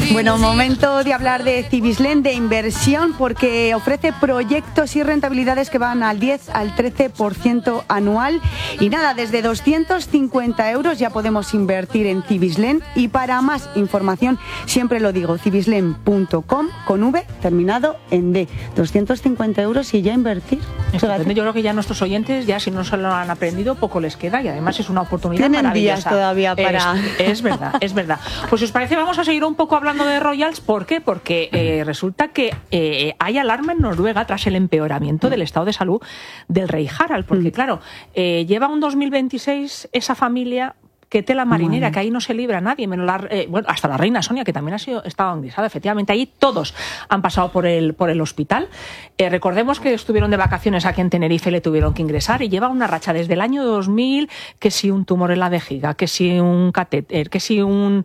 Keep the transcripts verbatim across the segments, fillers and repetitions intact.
Bueno, momento de hablar de Cibislen, de inversión, porque ofrece proyectos y rentabilidades que van al diez al trece por ciento anual. Y nada, desde doscientos cincuenta euros ya podemos invertir en Cibislen. Y para más información, siempre lo digo, cibislen punto com con V terminado en D. doscientos cincuenta euros y ya invertir. Estupendo. Yo creo que ya nuestros oyentes, ya si no se lo han aprendido, poco les queda, y además es una oportunidad Tienen maravillosa. días todavía para... Es, es verdad, es verdad. Pues si os parece, vamos a seguir un poco hablando de Royals. ¿Por qué? Porque eh, resulta que eh, hay alarma en Noruega tras el empeoramiento del estado de salud del rey Harald, porque claro, eh, lleva un dos mil veintiséis esa familia... que tela marinera, bueno. que ahí no se libra nadie, menos la, eh, bueno, hasta la reina Sonia, que también ha sido estado ingresada. Efectivamente, ahí todos han pasado por el, por el hospital. Eh, recordemos que estuvieron de vacaciones aquí en Tenerife, le tuvieron que ingresar, y lleva una racha desde el año dos mil, que si un tumor en la vejiga, que si un catéter, que si un,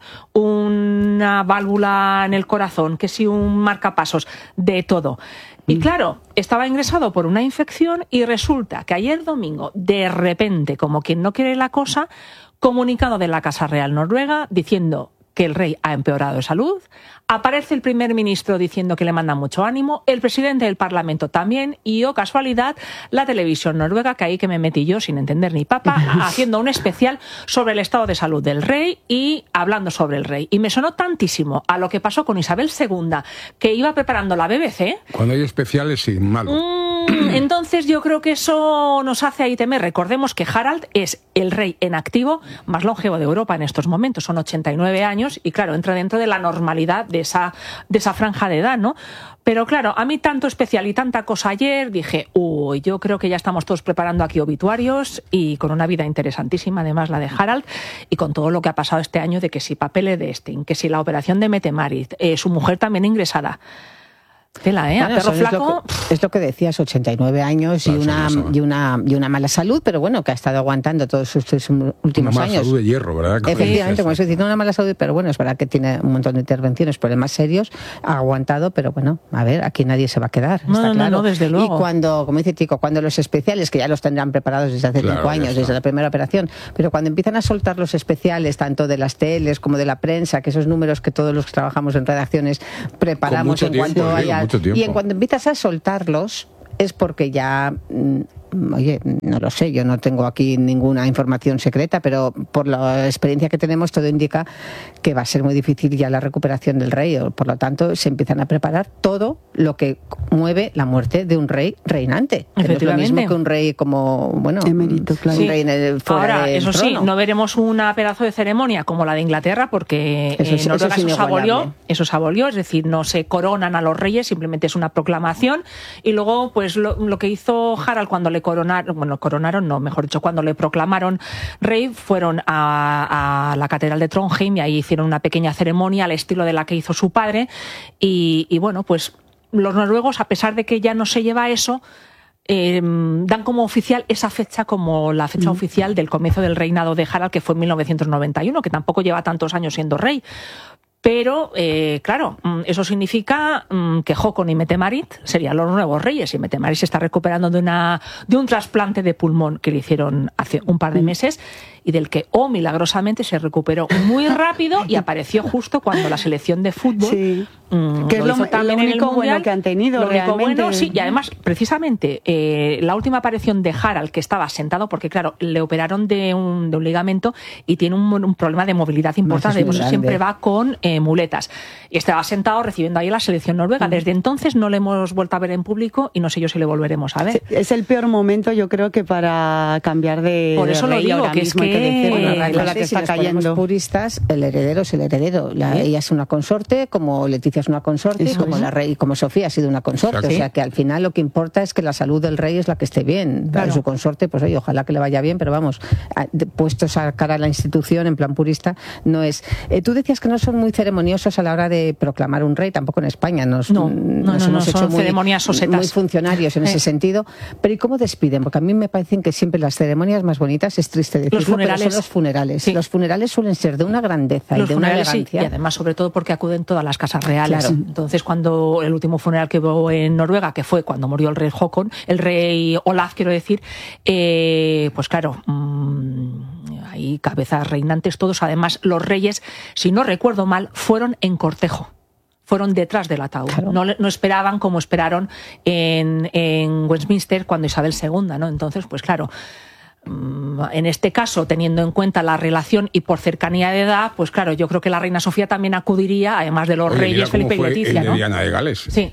una válvula en el corazón, que si un marcapasos, de todo. Y claro, estaba ingresado por una infección y resulta que ayer domingo, de repente, como quien no quiere la cosa, comunicado de la Casa Real Noruega diciendo que el rey ha empeorado de salud, aparece el primer ministro diciendo que le manda mucho ánimo, el presidente del Parlamento también, y, oh casualidad, la televisión noruega, que ahí que me metí yo sin entender ni papa, haciendo un especial sobre el estado de salud del rey y hablando sobre el rey. Y me sonó tantísimo a lo que pasó con Isabel segunda, que iba preparando la B B C. Cuando hay especiales, sí, malo. Mm, entonces yo creo que eso nos hace ahí temer. Recordemos que Harald es el rey en activo más longevo de Europa en estos momentos, son ochenta y nueve años, y claro, entra dentro de la normalidad de esa, de esa franja de edad, ¿no? Pero claro, a mí tanto especial y tanta cosa ayer, dije, uy, yo creo que ya estamos todos preparando aquí obituarios, y con una vida interesantísima, además la de Harald, y con todo lo que ha pasado este año, de que si papeles de Sting, que si la operación de Mette-Marit, eh, su mujer también ingresada. Tela, ¿eh? Bueno, a perro flaco. Es lo, que, es lo que decías, ochenta y nueve años claro, y, una, y, una, y una mala salud, pero bueno, que ha estado aguantando todos estos últimos una mala años. Salud de hierro, ¿verdad? Efectivamente, como estoy diciendo, una mala salud, pero bueno, es verdad que tiene un montón de intervenciones, problemas serios, ha aguantado, pero bueno, a ver, aquí nadie se va a quedar. No, está no, claro. no, desde luego. Y cuando, como dice Tico, cuando los especiales, que ya los tendrán preparados desde hace claro, cinco años, desde la primera operación, pero cuando empiezan a soltar los especiales, tanto de las teles como de la prensa, que esos números que todos los que trabajamos en redacciones preparamos en tiempo, cuanto sí, haya. Y en cuando empiezas a soltarlos, es porque ya, oye, no lo sé, yo no tengo aquí ninguna información secreta, pero por la experiencia que tenemos todo indica que va a ser muy difícil ya la recuperación del rey. Por lo tanto, se empiezan a preparar todo lo que mueve la muerte de un rey reinante. Que no es lo mismo que un rey como, bueno, emérito, claro. un rey en el, fuera Ahora, del eso trono. sí, no veremos una pedazo de ceremonia como la de Inglaterra, porque eso, eh, Noruega eso, eso se abolió, eso se abolió, es decir, no se coronan a los reyes, simplemente es una proclamación. Y luego, pues lo, lo que hizo Harald cuando le coronaron, bueno, coronaron, no, mejor dicho, cuando le proclamaron rey, fueron a, a la catedral de Trondheim y ahí hicieron una pequeña ceremonia al estilo de la que hizo su padre. Y, y bueno, pues los noruegos, a pesar de que ya no se lleva eso, Eh, dan como oficial esa fecha como la fecha mm. oficial del comienzo del reinado de Harald, que fue en mil novecientos noventa y uno, que tampoco lleva tantos años siendo rey. Pero, eh, claro, eso significa mmm, que Håkon y Mette-Marit serían los nuevos reyes, y Mette-Marit se está recuperando de, una, de un trasplante de pulmón que le hicieron hace un par de meses, y del que, oh, milagrosamente se recuperó muy rápido y apareció justo cuando la selección de fútbol... Sí. Mmm, que es lo, lo, lo único bueno que han tenido lo único realmente. Bueno, sí, y además, precisamente, eh, la última aparición de Harald, que estaba sentado, porque claro, le operaron de un, de un ligamento y tiene un, un problema de movilidad importante, por eso siempre va con eh, muletas. Y estaba sentado recibiendo ahí la selección noruega. Desde entonces no le hemos vuelto a ver en público y no sé yo si le volveremos a ver. Sí, es el peor momento, yo creo, que para cambiar de Por eso de lo rey digo, ahora que mismo, es que... hay que decirlo, Bueno, la, la la que si está nos cayendo. puristas, el heredero es el heredero. La, ¿Sí? Ella es una consorte, como Leticia es una consorte, eso como es. La rey, como Sofía ha sido una consorte. Exacto. O sea que al final lo que importa es que la salud del rey es la que esté bien. Claro. Su consorte, pues oye, ojalá que le vaya bien, pero vamos, puestos a cara a la institución en plan purista, no es. Eh, tú decías que no son muy ceremoniosos a la hora de proclamar un rey, tampoco en España. Nos, no, no, nos no, hemos no, hecho son muy, ceremonias sosetas. Muy funcionarios en eh. ese sentido. Pero ¿y cómo despiden? Porque a mí me parecen que siempre las ceremonias más bonitas, es triste decirlo, los funerales. pero son los funerales. Sí. Los funerales suelen ser de una grandeza los y de una elegancia. Sí. Y además, sobre todo, porque acuden todas las casas reales. Claro. Entonces, cuando el último funeral que hubo en Noruega, que fue cuando murió el rey Håkon, el rey Olaf, quiero decir, eh, pues claro, mmm, Hay cabezas reinantes todos. Además, los reyes, si no recuerdo mal, fueron en cortejo. Fueron detrás del ataúd. Claro. No, no esperaban como esperaron en, en Westminster cuando Isabel segunda, ¿no? Entonces, pues claro, en este caso, teniendo en cuenta la relación y por cercanía de edad, pues claro, yo creo que la reina Sofía también acudiría, además de los Oye, reyes Felipe y Leticia, el ¿no? de Diana de Gales, sí.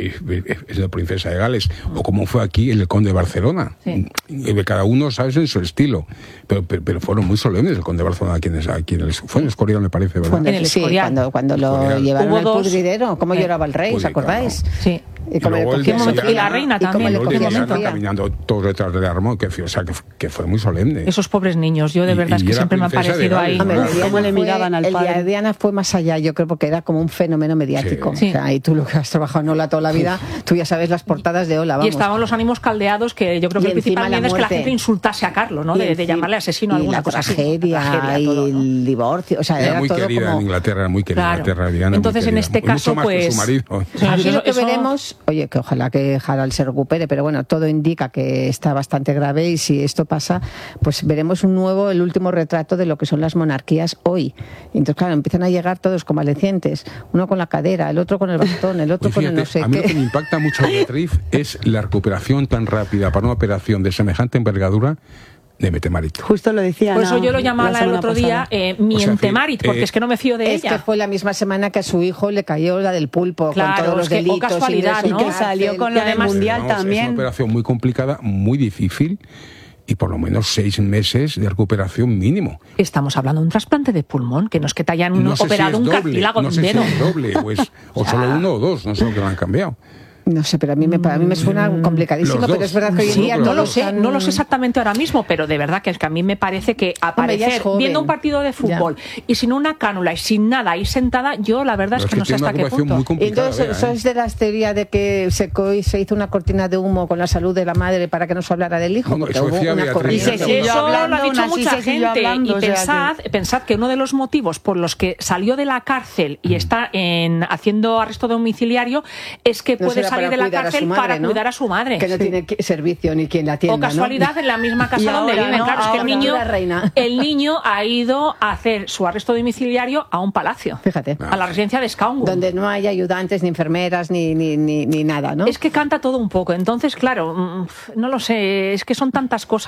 Es la princesa de Gales, o como fue aquí el conde de Barcelona. Sí. Cada uno, sabes, en su estilo, pero, pero, pero fueron muy solemnes el conde de Barcelona, quienes, a quienes fue en el Escorial, me parece, ¿verdad? Cuando, en el sí, cuando, cuando lo Escorial. Llevaron al pudridero, cómo eh. lloraba el rey, ¿os acordáis? Sí. Y, como y, el Diana, y la reina y también. Como el de Diana caminando todo detrás del arma, que, o sea, que, que fue muy solemne. Esos pobres niños, yo de verdad y, es que siempre me han parecido ahí. Hombre, ¿cómo le miraban al padre? El de Diana fue más allá, yo creo, porque era como un fenómeno mediático. Sí. O sea, y tú lo que has trabajado en Ola toda la vida, Uf. tú ya sabes las portadas de Ola, vamos. Y estaban los ánimos caldeados, que yo creo que el principal miedo es que la gente insultase a Carlos, ¿no? De, de llamarle asesino a alguna cosa así. Y la tragedia, y todo, ¿no? el divorcio, o sea, era, era muy todo querida como... en Inglaterra, era muy querida en Inglaterra, Diana. Entonces, en este caso, pues... Aquí lo que veremos, oye, que ojalá que Harald se recupere, pero bueno, todo indica que está bastante grave y si esto pasa, pues veremos un nuevo, el último retrato de lo que son las monarquías hoy. Y entonces, claro, empiezan a llegar todos convalecientes, uno con la cadera, el otro con el bastón, el otro pues fíjate, con el no sé a mí qué. Lo que me impacta mucho, Beatriz, es la recuperación tan rápida para una operación de semejante envergadura de Metemarit. Justo lo decía. Por eso yo lo llamaba el otro día eh, Mientemarit, o sea, porque eh, es que no me fío de es ella. Es que fue la misma semana que a su hijo le cayó la del pulpo, claro, con todos los que, delitos. O casualidad, y, ¿no? y que salió con lo del mundial vamos, también. Es una operación muy complicada, muy difícil, y por lo menos seis meses de recuperación mínimo. Estamos hablando de un trasplante de pulmón, que no es que te hayan no operado si un doble, cartílago no de un dedo. Si es doble, o, es, o solo uno o dos, no sé lo que lo han cambiado. No sé, pero a mí me, a mí me suena complicadísimo, pero es verdad que hoy en sí, día no lo sé, están... no lo sé exactamente ahora mismo, pero de verdad que es que a mí me parece que aparecer viendo un partido de fútbol ya. y sin una cánula y sin nada ahí sentada, yo la verdad es que, que no sé hasta qué punto. Y entonces eso ¿eh? es de las teorías de que se, se hizo una cortina de humo con la salud de la madre para que no se hablara del hijo, no, no, porque hubo una cortina. Eso, eso lo ha dicho mucha gente hablando, y pensad, que... pensad que uno de los motivos por los que salió de la cárcel y está en, haciendo arresto domiciliario es que puede salir de la cárcel madre, para ¿no? cuidar a su madre. Que no sí. tiene servicio ni quien la atienda. O casualidad, ¿no? En la misma casa donde ahora, viven. ¿no? Claro, es que el niño, el niño ha ido a hacer su arresto domiciliario a un palacio. Fíjate. A la residencia de Scaunwood. Donde no hay ayudantes, ni enfermeras, ni, ni, ni, ni nada, ¿no? Es que canta todo un poco. Entonces, claro, no lo sé, es que son tantas cosas.